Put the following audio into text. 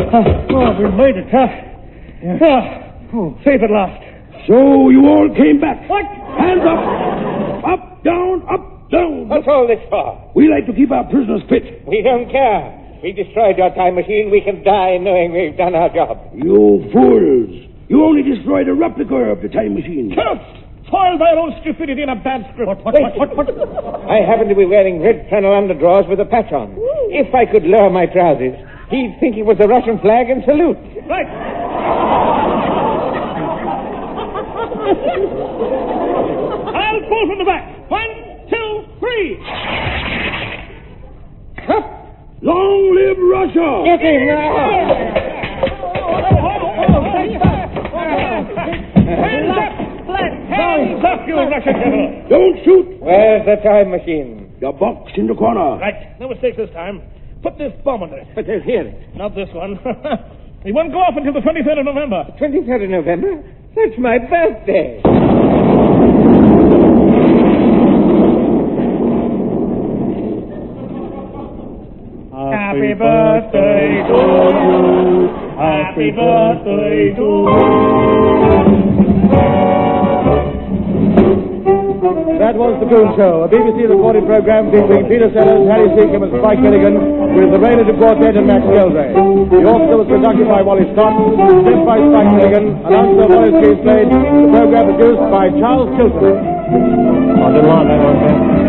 we made it, huh? Safe at last. So you all came back. What? Hands up. Up, down, up, down. What's all this for? We like to keep our prisoners fit. We don't care. We destroyed your time machine. We can die knowing we've done our job. You fools. You only destroyed a replica of the time machine. Foiled by your own stupidity and a bad script. What? I happen to be wearing red flannel underdrawers with a patch on. If I could lower my trousers, he'd think it was the Russian flag and salute. Right. I'll pull from the back. 1, 2, 3. Long live Russia! Get in now! Hands up! Hands up, you Russian devil! Don't shoot! Where's the time machine? The box in the corner. Right. No mistake this time. Put this bomb under it. But they'll hear it. Not this one. It won't go off until the 23rd of November. 23rd of November? That's my birthday. Happy birthday to you. Happy birthday to you. That was The Goon Show, a BBC recorded program featuring Peter Sellers, Harry Seacombe and Spike Milligan, with the Raynard Quartet and Max Gilday. The orchestra was conducted by Wally Scott, sent by Spike Milligan, announcer Maurice Case played, the program produced by Charles Chilton.